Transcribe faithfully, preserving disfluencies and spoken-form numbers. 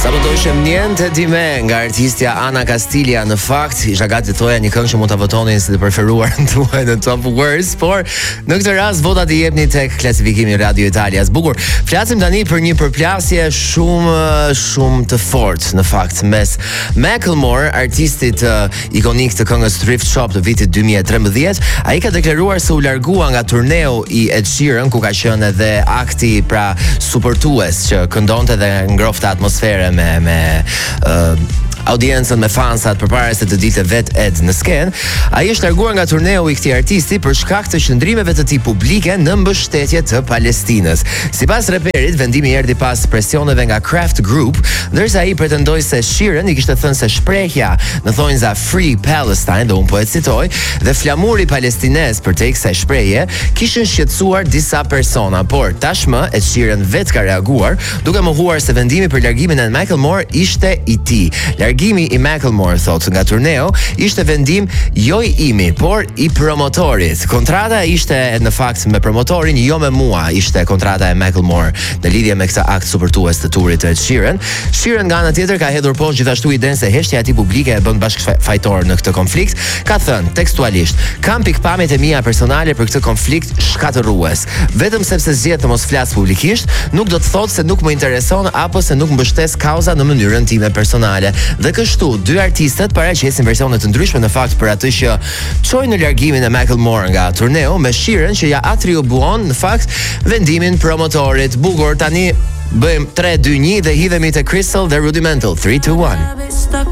Sabato ishte Niente di me nga artistja Ana Castiglia. Në fakt, isha gati të thoja një këngë që mund ta votonin si të preferuar tuaj në Top Words, por në këtë rast votat i jepni tek klasifikimi Radio Italia. Bukur. Flasim tani për një përplasje shumë shumë të fortë në fakt mes Macklemore, artistit uh, ikonik të këngës Thrift Shop të vitit dy mijë e trembëdhjetë. Ai ka deklaruar se u largua nga turneu i Ed Sheeran, ku ka qenë edhe akti pra supportues që këndonte dhe ngrofte atmosfere me me uh, audiencën, me fansat përpara se të dilte vet Ed në skenë. Ai është larguar nga turneu i këtij artisti për shkak të qëndrimeve të tij publike në mbështetje të Palestinës. Sipas reperit, vendimi erdhi pas presioneve nga Kraft Group, ndërsa ai pretendoi se Sheeran i kishte thënë se shprehja në thonjza Free Palestine, dhe unë po e citoj, dhe flamuri palestinez për te kësaj shprehje kishin shqetësuar disa persona, por tashmë Ed Sheeran vet ka reaguar, duke mohuar se vendimi për largimin e Macklemore ishte i tij. Largimi i Macklemore, thot, nga turneu ishte vendim jo i imi, por i promotorit. Kontrata ishte në fakt me promotorin, jo me mua, ishte kontrata e Macklemore në lidhje me këtë akt supportues të turit të Ed Sheeran. Sheeran nga ana tjetër ka hedhur poshtë gjithashtu idenë se heshtja e tij publike e bën bashkëfajtor në këtë konflikt. Ka thënë tekstualisht: "Kam pikpamjet e mia personale për këtë konflikt shkatërrues. Vetëm sepse zgjedh të mos flas publikisht, nuk do të thotë se nuk më intereson apo se nuk mbështes kauza në mënyrën time personale." Dhe kështu, dy artistët paraqesin versione të ndryshme në fakt për atë që çoi në largimin e Macklemore nga turneu, me Sheeran që ja atribuon në fakt vendimin promotorit. Bukur, tani bëjmë tre dy një dhe hidhemi te Crystal dhe Rudimental. three two one.